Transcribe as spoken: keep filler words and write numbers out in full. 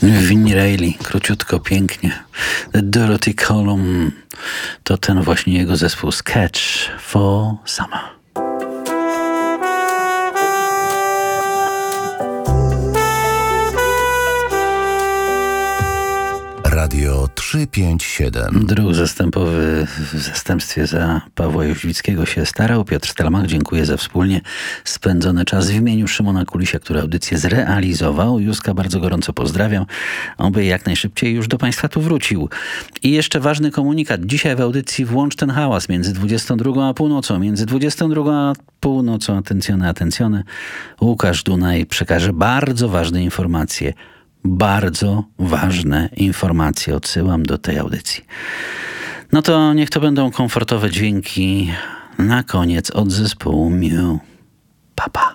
Vinnie Reilly, króciutko, pięknie. The Dorothy Column to ten właśnie jego zespół Sketch for Summer. Radio trzysta pięćdziesiąt siedem. Druk zastępowy w zastępstwie za Pawła Jóźwickiego się starał. Piotr Stelmach, dziękuję za wspólnie spędzony czas w imieniu Szymona Kulisia, który audycję zrealizował. Józka bardzo gorąco pozdrawiam. Oby jak najszybciej już do Państwa tu wrócił. I jeszcze ważny komunikat. Dzisiaj w audycji Włącz ten hałas między dwudziestą drugą a północą. Między dwudziestą drugą a północą, atencjone, atencjone, Łukasz Dunaj przekaże bardzo ważne informacje. Bardzo ważne informacje odsyłam do tej audycji. No to niech to będą komfortowe dźwięki na koniec od zespołu Mew. Pa, pa.